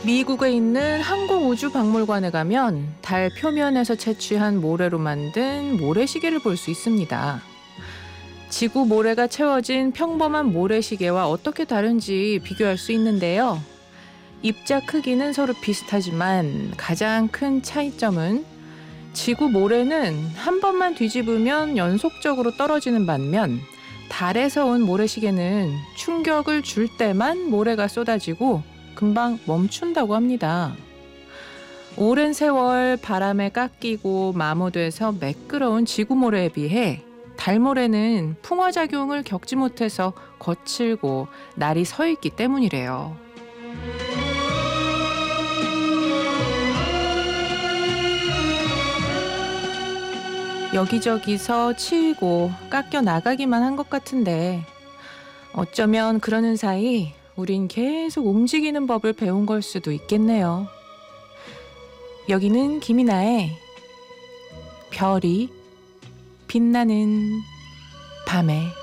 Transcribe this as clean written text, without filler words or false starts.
미국에 있는 항공우주박물관에 가면 달 표면에서 채취한 모래로 만든 모래시계를 볼 수 있습니다. 지구 모래가 채워진 평범한 모래시계와 어떻게 다른지 비교할 수 있는데요. 입자 크기는 서로 비슷하지만 가장 큰 차이점은 지구 모래는 한 번만 뒤집으면 연속적으로 떨어지는 반면 달에서 온 모래시계는 충격을 줄 때만 모래가 쏟아지고 금방 멈춘다고 합니다. 오랜 세월 바람에 깎이고 마모돼서 매끄러운 지구 모래에 비해 달 모래는 풍화작용을 겪지 못해서 거칠고 날이 서 있기 때문이래요. 여기저기서 치이고 깎여 나가기만 한 것 같은데 어쩌면 그러는 사이 우린 계속 움직이는 법을 배운 걸 수도 있겠네요. 여기는 김이나의 별이 빛나는 밤에